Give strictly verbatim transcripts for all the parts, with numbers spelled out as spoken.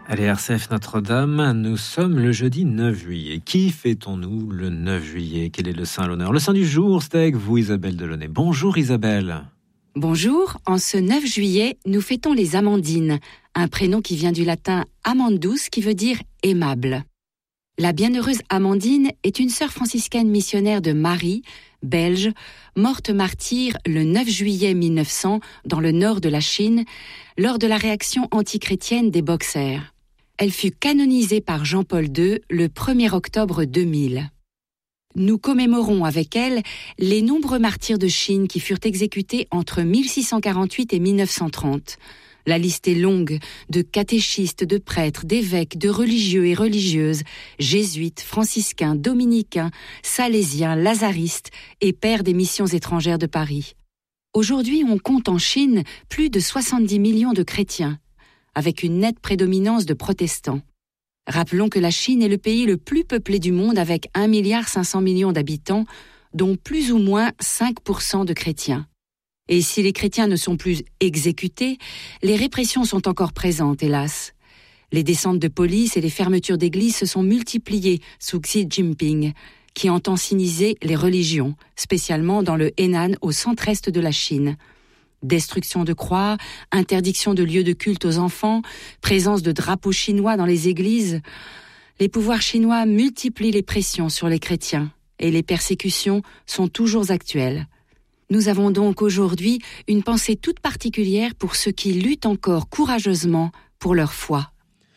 Allez, R C F Notre-Dame, nous sommes le jeudi neuf juillet. Qui fêtons-nous le neuf juillet? Quel est le saint à l'honneur? Le saint du jour, c'est avec vous, Isabelle Delaunay. Bonjour Isabelle. Bonjour, en ce neuf juillet, nous fêtons les Amandines, un prénom qui vient du latin amandus, qui veut dire aimable. La bienheureuse Amandine est une sœur franciscaine missionnaire de Marie, belge, morte martyre le neuf juillet mille neuf cents dans le nord de la Chine, lors de la réaction antichrétienne des Boxers. Elle fut canonisée par Jean-Paul deux le premier octobre deux mille. Nous commémorons avec elle les nombreux martyrs de Chine qui furent exécutés entre mille six cent quarante-huit et mille neuf cent trente. La liste est longue de catéchistes, de prêtres, d'évêques, de religieux et religieuses, jésuites, franciscains, dominicains, salésiens, lazaristes et pères des missions étrangères de Paris. Aujourd'hui, on compte en Chine plus de soixante-dix millions de chrétiens, avec une nette prédominance de protestants. Rappelons que la Chine est le pays le plus peuplé du monde avec un milliard cinq cents millions d'habitants, dont plus ou moins cinq pour cent de chrétiens. Et si les chrétiens ne sont plus exécutés, les répressions sont encore présentes, hélas. Les descentes de police et les fermetures d'églises se sont multipliées sous Xi Jinping, qui entend siniser les religions, spécialement dans le Henan au centre-est de la Chine. Destruction de croix, interdiction de lieux de culte aux enfants, présence de drapeaux chinois dans les églises. Les pouvoirs chinois multiplient les pressions sur les chrétiens et les persécutions sont toujours actuelles. Nous avons donc aujourd'hui une pensée toute particulière pour ceux qui luttent encore courageusement pour leur foi.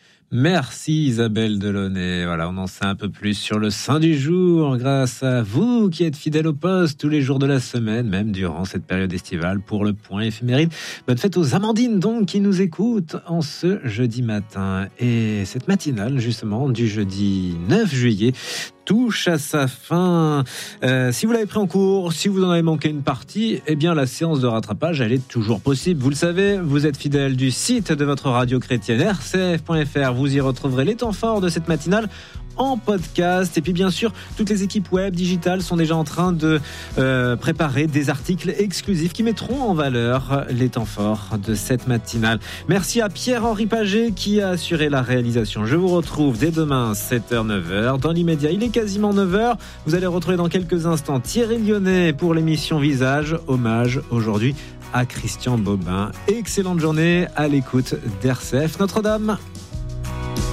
Merci Isabelle Delaunay. Voilà, on en sait un peu plus sur le saint du jour grâce à vous qui êtes fidèles au poste tous les jours de la semaine, même durant cette période estivale pour le point éphéméride. Bonne fête aux Amandines donc qui nous écoutent en ce jeudi matin. Et cette matinale justement du jeudi neuf juillet touche à sa fin. Euh, si vous l'avez pris en cours, si vous en avez manqué une partie, eh bien la séance de rattrapage, elle est toujours possible. Vous le savez, vous êtes fidèle du site de votre radio chrétienne r c f point f r. Vous y retrouverez les temps forts de cette matinale en podcast. Et puis bien sûr, toutes les équipes web digitales sont déjà en train de euh, préparer des articles exclusifs qui mettront en valeur les temps forts de cette matinale. Merci à Pierre-Henri Paget qui a assuré la réalisation. Je vous retrouve dès demain sept heures neuf heures. Dans l'immédiat, il est quasiment neuf heures. Vous allez retrouver dans quelques instants Thierry Lyonnais pour l'émission Visage. Hommage aujourd'hui à Christian Bobin. Excellente journée à l'écoute d'R C F Notre-Dame.